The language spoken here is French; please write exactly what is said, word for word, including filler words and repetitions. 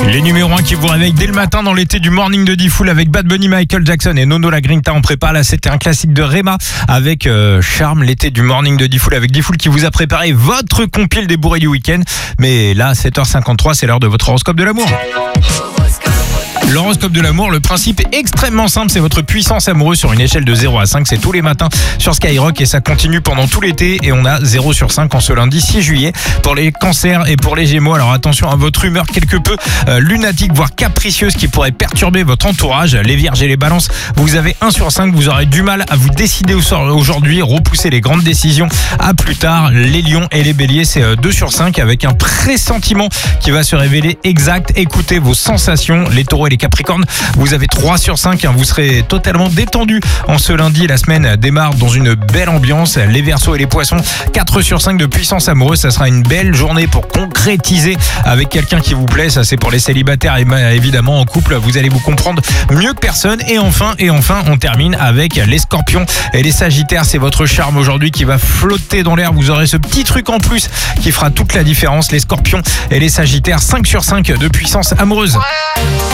Les numéros un qui vous réveillent dès le matin dans l'été du Morning de Diffoul avec Bad Bunny, Michael Jackson et Nono La Grinta en prépare. Là, c'était un classique de Rema avec euh, Charme, l'été du Morning de Diffoul avec Diffoul qui vous a préparé votre compile des bourrés du week-end. Mais là, sept heures cinquante-trois, c'est l'heure de votre horoscope de l'amour. L'horoscope de l'amour, le principe est extrêmement simple, c'est votre puissance amoureuse sur une échelle de zéro à cinq, c'est tous les matins sur Skyrock et ça continue pendant tout l'été et on a zéro sur cinq en ce lundi six juillet pour les cancers et pour les gémeaux. Alors attention à votre humeur quelque peu euh, lunatique voire capricieuse qui pourrait perturber votre entourage. Les vierges et les balances, vous avez un sur cinq, vous aurez du mal à vous décider aujourd'hui, repousser les grandes décisions à plus tard. Les lions et les béliers, c'est deux sur cinq avec un pressentiment qui va se révéler exact. Écoutez vos sensations. Les taureaux et les capricornes, vous avez trois sur cinq, hein, vous serez totalement détendu en ce lundi. La semaine démarre dans une belle ambiance. Les verseaux et les poissons, quatre sur cinq de puissance amoureuse, ça sera une belle journée pour concrétiser avec quelqu'un qui vous plaît. Ça c'est pour les célibataires et évidemment en couple, vous allez vous comprendre mieux que personne. Et enfin, et enfin, on termine avec les scorpions et les sagittaires. C'est votre charme aujourd'hui qui va flotter dans l'air. Vous aurez ce petit truc en plus qui fera toute la différence. Les scorpions et les sagittaires, cinq sur cinq de puissance amoureuse.